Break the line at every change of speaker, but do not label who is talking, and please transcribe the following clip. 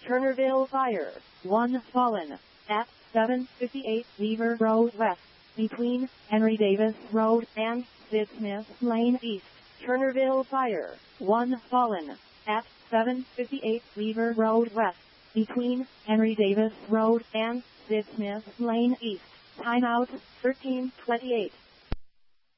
Turnerville Fire, 1 fallen, at 758 Lever Road West, between Henry Davis Road and Sid Smith Lane East. Turnerville Fire, 1 fallen, at 758 Lever Road West, between Henry Davis Road and Sid Smith Lane East. Timeout, 13:28.